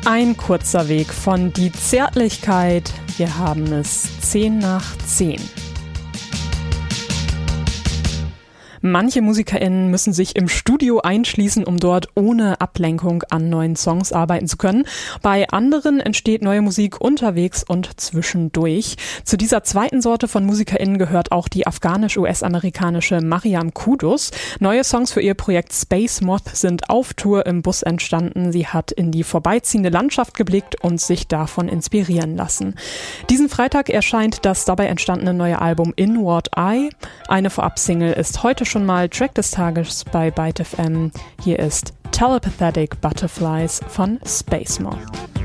Ein kurzer Weg von Die Zärtlichkeit. Wir haben es 10:10. Manche MusikerInnen müssen sich im Studio einschließen, um dort ohne Ablenkung an neuen Songs arbeiten zu können. Bei anderen entsteht neue Musik unterwegs und zwischendurch. Zu dieser zweiten Sorte von MusikerInnen gehört auch die afghanisch-US-amerikanische Mariam Kudus. Neue Songs für ihr Projekt Space Moth sind auf Tour im Bus entstanden. Sie hat in die vorbeiziehende Landschaft geblickt und sich davon inspirieren lassen. Diesen Freitag erscheint das dabei entstandene neue Album Inward Eye. Eine Vorab-Single ist heute schon mal Track des Tages bei Byte FM. Hier ist Telepathic Butterflies von Space Moth.